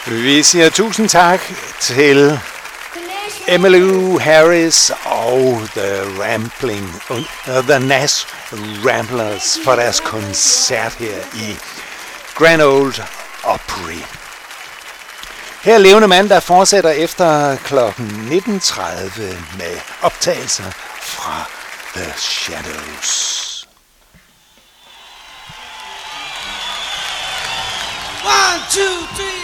Vi siger tusind tak til Emmylou Harris og The Nash Ramblers for deres koncert her i Grand Ole Opry. Her er Levende Mand, der fortsætter efter klokken 19.30 med optagelser fra The Shadows. 1, 2, 3